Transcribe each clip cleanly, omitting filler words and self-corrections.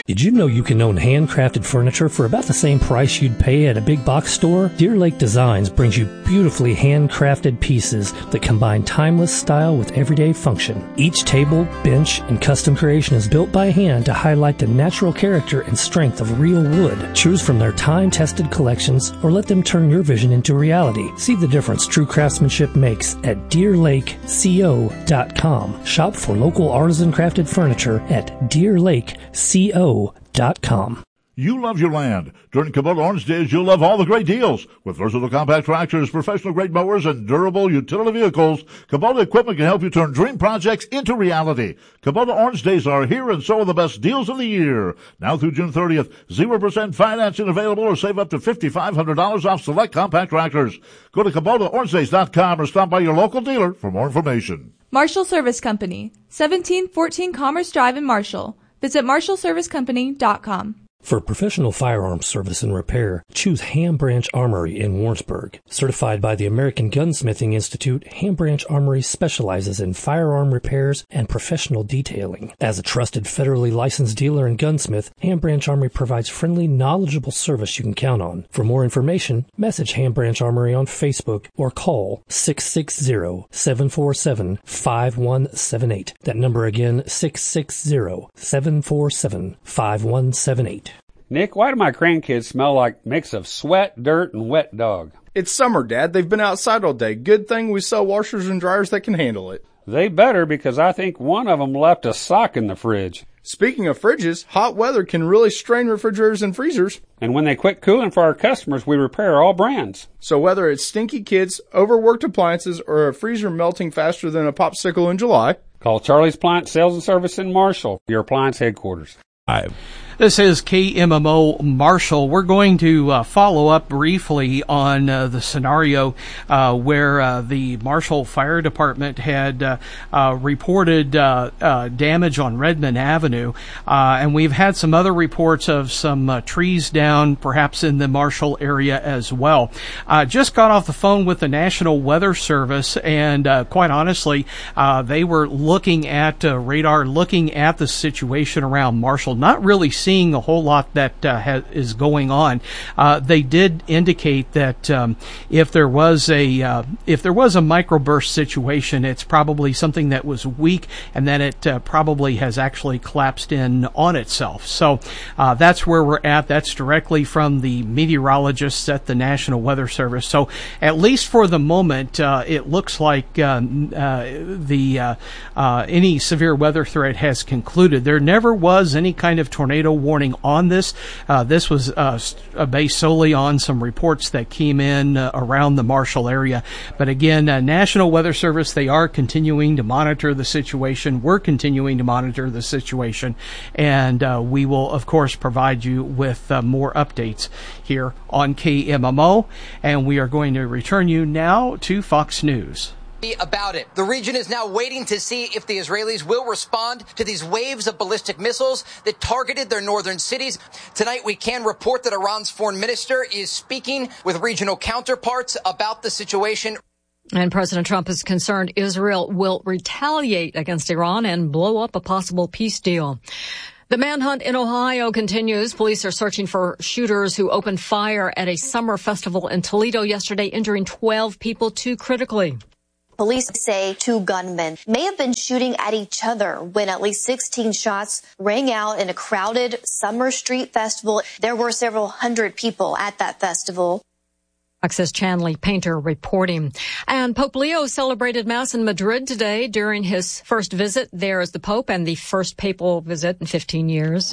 Did you know you can own handcrafted furniture for about the same price you'd pay at a big box store? Deer Lake Designs brings you beautifully handcrafted pieces that combine timeless style with everyday function. Each table, bench, and custom creation is built by hand to highlight the natural character and strength of real wood. Choose from their time-tested collections or let them turn your vision into reality. See the difference true craftsmanship makes at DeerLakeCO.com. Shop for local artisan crafted furniture at DeerLakeCO.com. You love your land. During Kubota Orange Days, you'll love all the great deals. With versatile compact tractors, professional-grade mowers, and durable utility vehicles, Kubota equipment can help you turn dream projects into reality. Kubota Orange Days are here, and so are the best deals of the year. Now through June 30th, 0% financing available, or save up to $5,500 off select compact tractors. Go to KubotaOrangeDays.com or stop by your local dealer for more information. Marshall Service Company, 1714 Commerce Drive in Marshall. Visit MarshallServiceCompany.com. For professional firearms service and repair, choose Ham Branch Armory in Warrensburg. Certified by the American Gunsmithing Institute, Ham Branch Armory specializes in firearm repairs and professional detailing. As a trusted federally licensed dealer and gunsmith, Ham Branch Armory provides friendly, knowledgeable service you can count on. For more information, message Ham Branch Armory on Facebook or call 660-747-5178. That number again, 660-747-5178. Nick, why do my grandkids smell like a mix of sweat, dirt, and wet dog? It's summer, Dad. They've been outside all day. Good thing we sell washers and dryers that can handle it. They better, because I think one of them left a sock in the fridge. Speaking of fridges, hot weather can really strain refrigerators and freezers. And when they quit cooling for our customers, we repair all brands. So whether it's stinky kids, overworked appliances, or a freezer melting faster than a popsicle in July, call Charlie's Appliance Sales and Service in Marshall, your appliance headquarters. This is KMMO Marshall. We're going to follow up briefly on the scenario where the Marshall Fire Department had reported damage on Redmond Avenue, and we've had some other reports of some trees down, perhaps in the Marshall area as well. Just got off the phone with the National Weather Service, and quite honestly, they were looking at radar, looking at the situation around Marshall, not really seeing a whole lot that is going on. They did indicate that if there was a microburst situation, it's probably something that was weak, and then it probably has actually collapsed in on itself. So that's where we're at. That's directly from the meteorologists at the National Weather Service. So at least for the moment, it looks like any severe weather threat has concluded. There never was any kind of tornado warning on this. This was based solely on some reports that came in around the Marshall area. But again, National Weather Service, they are continuing to monitor the situation. We're continuing to monitor the situation. And we will, of course, provide you with more updates here on KMMO. And we are going to return you now to Fox News. About it. The region is now waiting to see if the Israelis will respond to these waves of ballistic missiles that targeted their northern cities. Tonight, we can report that Iran's foreign minister is speaking with regional counterparts about the situation. And President Trump is concerned Israel will retaliate against Iran and blow up a possible peace deal. The manhunt in Ohio continues. Police are searching for shooters who opened fire at a summer festival in Toledo yesterday, injuring 12 people, 2 critically. Police say 2 gunmen may have been shooting at each other when at least 16 shots rang out in a crowded summer street festival. There were several hundred people at that festival. Access Chanley Painter reporting. And Pope Leo celebrated Mass in Madrid today during his first visit there as the Pope, and the first papal visit in 15 years.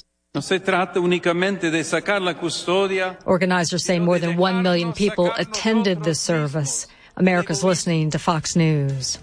Organizers say more than 1 million people attended this service. America's listening to Fox News.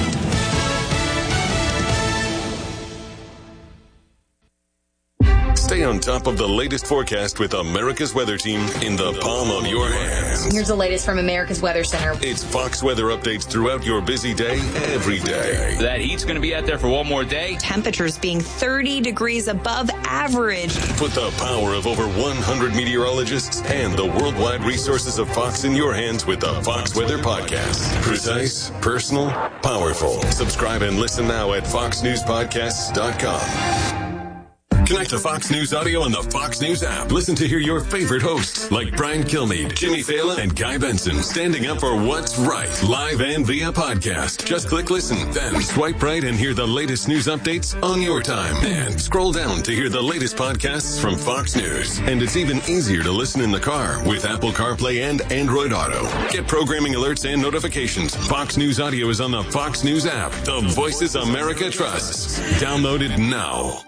Stay Stay on top of the latest forecast with America's Weather Team in the palm of your hands. Here's the latest from America's Weather Center. It's Fox weather updates throughout your busy day, every day. That heat's going to be out there for one more day. Temperatures being 30 degrees above average. Put the power of over 100 meteorologists and the worldwide resources of Fox in your hands with the Fox Weather Podcast. Precise, personal, powerful. Subscribe and listen now at foxnewspodcasts.com. Connect to Fox News Audio on the Fox News app. Listen to hear your favorite hosts like Brian Kilmeade, Jimmy Fallon, and Guy Benson standing up for what's right, live and via podcast. Just click listen, then swipe right and hear the latest news updates on your time. And scroll down to hear the latest podcasts from Fox News. And it's even easier to listen in the car with Apple CarPlay and Android Auto. Get programming alerts and notifications. Fox News Audio is on the Fox News app. The voices America trusts. Download it now.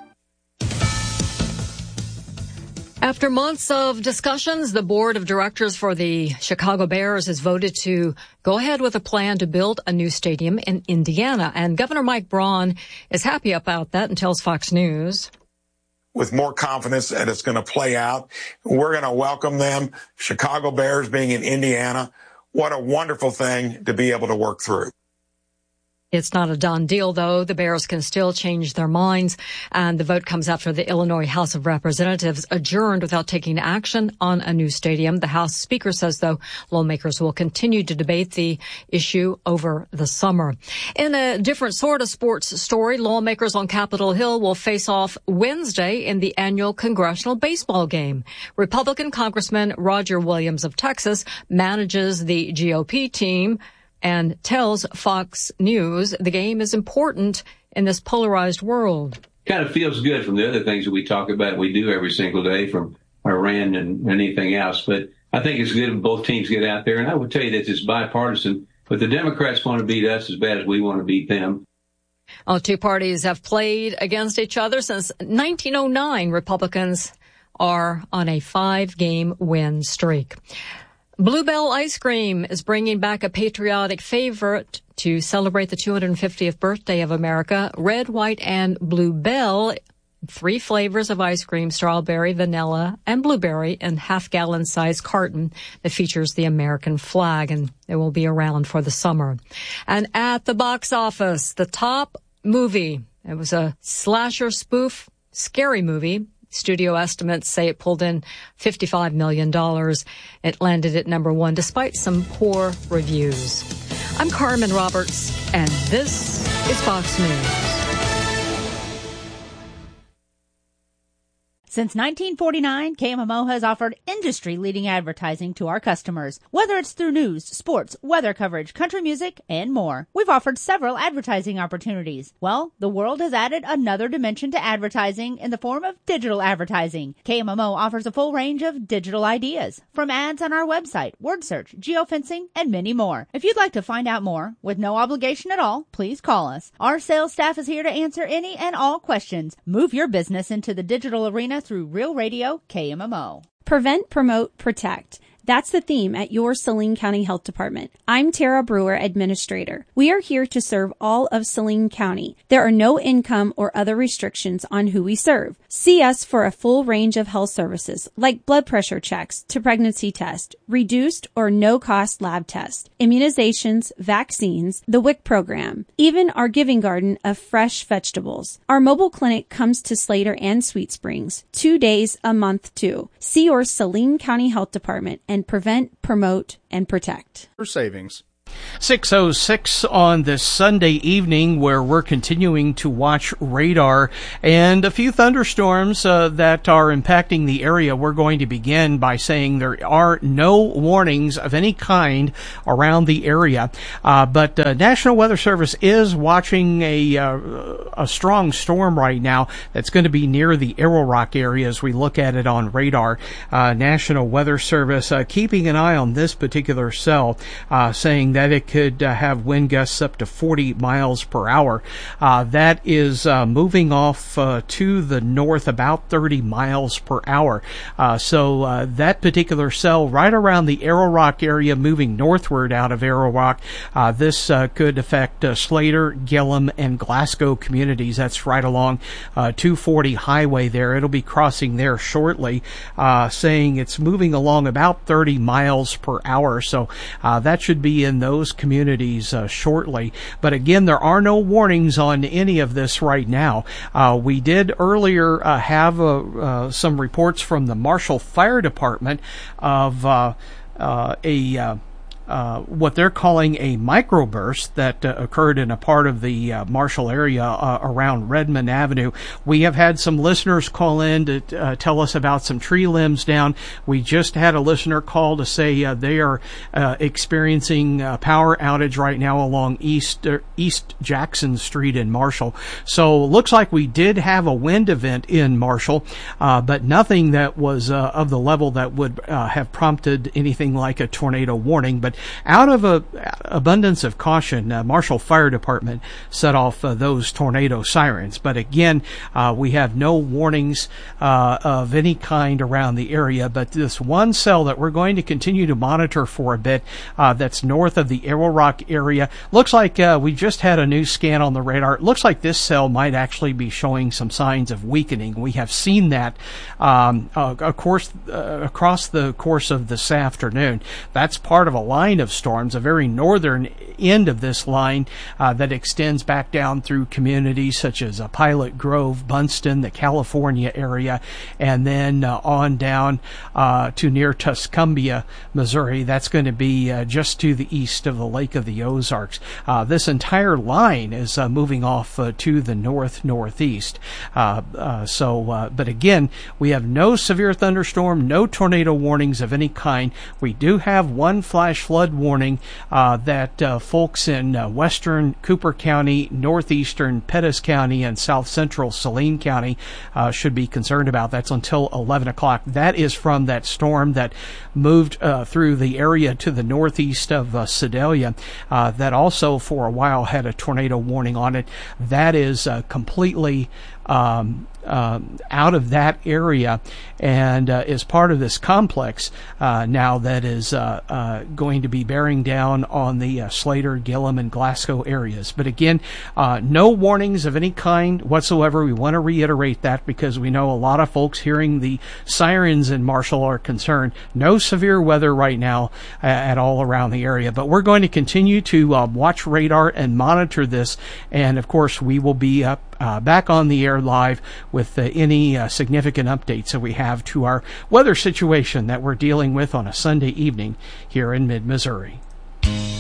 After months of discussions, the board of directors for the Chicago Bears has voted to go ahead with a plan to build a new stadium in Indiana. And Governor Mike Braun is happy about that and tells Fox News. With more confidence that it's going to play out, we're going to welcome them. Chicago Bears being in Indiana, what a wonderful thing to be able to work through. It's not a done deal, though. The Bears can still change their minds, and the vote comes after the Illinois House of Representatives adjourned without taking action on a new stadium. The House Speaker says, though, lawmakers will continue to debate the issue over the summer. In a different sort of sports story, lawmakers on Capitol Hill will face off Wednesday in the annual congressional baseball game. Republican Congressman Roger Williams of Texas manages the GOP team and tells Fox News the game is important in this polarized world. Kind of feels good from the other things that we talk about, we do every single day from Iran and anything else. But I think it's good if both teams get out there. And I would tell you that it's bipartisan, but the Democrats want to beat us as bad as we want to beat them. All two parties have played against each other since 1909. Republicans are on a 5-game win streak. Bluebell Ice Cream is bringing back a patriotic favorite to celebrate the 250th birthday of America. Red, white, and Bluebell, 3 flavors of ice cream, strawberry, vanilla, and blueberry in half-gallon size carton that features the American flag, and it will be around for the summer. And at the box office, the top movie, it was a slasher spoof, scary movie. Studio estimates say it pulled in $55 million. It landed at number 1 despite some poor reviews. I'm Carmen Roberts, and this is Fox News. Since 1949, KMMO has offered industry-leading advertising to our customers, whether it's through news, sports, weather coverage, country music, and more. We've offered several advertising opportunities. Well, the world has added another dimension to advertising in the form of digital advertising. KMMO offers a full range of digital ideas, from ads on our website, word search, geofencing, and many more. If you'd like to find out more, with no obligation at all, please call us. Our sales staff is here to answer any and all questions. Move your business into the digital arena through Real Radio KMMO. Prevent, promote, protect. That's the theme at your Saline County Health Department. I'm Tara Brewer, Administrator. We are here to serve all of Saline County. There are no income or other restrictions on who we serve. See us for a full range of health services like blood pressure checks to pregnancy test, reduced or no-cost lab tests, immunizations, vaccines, the WIC program, even our giving garden of fresh vegetables. Our mobile clinic comes to Slater and Sweet Springs 2 days a month too. See your Saline County Health Department and prevent, promote, and protect. For savings. 6:06 on this Sunday evening, where we're continuing to watch radar and a few thunderstorms that are impacting the area. We're going to begin by saying there are no warnings of any kind around the area, but National Weather Service is watching a strong storm right now that's going to be near the Arrow Rock area as we look at it on radar. National Weather Service keeping an eye on this particular cell, saying that that it could have wind gusts up to 40 miles per hour. That is moving off to the north about 30 miles per hour. So that particular cell right around the Arrow Rock area, moving northward out of Arrow Rock, this could affect Slater, Gillum, and Glasgow communities. That's right along 240 highway there. It'll be crossing there shortly, saying it's moving along about 30 miles per hour. So that should be in those communities shortly. But again, there are no warnings on any of this right now. We did earlier have some reports from the Marshall Fire Department of what they're calling a microburst that occurred in a part of the Marshall area around Redmond Avenue. We have had some listeners call in to tell us about some tree limbs down. We just had a listener call to say they are experiencing power outage right now along East Jackson Street in Marshall. So looks like we did have a wind event in Marshall, but nothing that was of the level that would have prompted anything like a tornado warning. But out of abundance of caution, Marshall Fire Department set off those tornado sirens. But again, we have no warnings of any kind around the area. But this one cell that we're going to continue to monitor for a bit, that's north of the Arrow Rock area, looks like we just had a new scan on the radar. It looks like this cell might actually be showing some signs of weakening. We have seen that of course across the course of this afternoon. That's part of a line of storms, a very northern end of this line that extends back down through communities such as Pilot Grove, Bunston, the California area, and then on down to near Tuscumbia, Missouri. That's going to be just to the east of the Lake of the Ozarks. This entire line is moving off to the northeast. But again, we have no severe thunderstorm, no tornado warnings of any kind. We do have one flash flood warning that folks in western Cooper County, northeastern Pettis County, and south central Saline County should be concerned about. That's until 11 o'clock. That is from that storm that moved through the area to the northeast of Sedalia that also for a while had a tornado warning on it. That is completely out of that area and is part of this complex now that is going to be bearing down on the Slater, Gillum, and Glasgow areas. But again, no warnings of any kind whatsoever. We want to reiterate that because we know a lot of folks hearing the sirens in Marshall are concerned. No severe weather right now at all around the area. But we're going to continue to watch radar and monitor this. And of course, we will be back on the air live with any significant updates that we have to our weather situation that we're dealing with on a Sunday evening here in mid-Missouri.